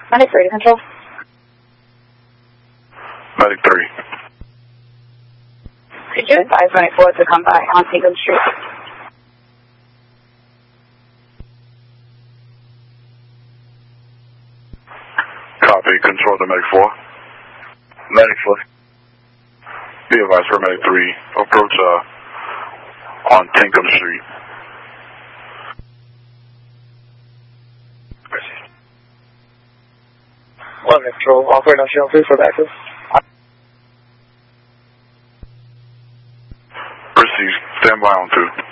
Medic 3 to control. Medic 3. Could you advise Medic 4 to come by on Tinkham Street? Copy. Control to Medic 4. Medic 4. Be advised for Medic 3. Approach on Tinkham Street. One control. Operate on channel 3 for access. Proceed. Stand by on 2.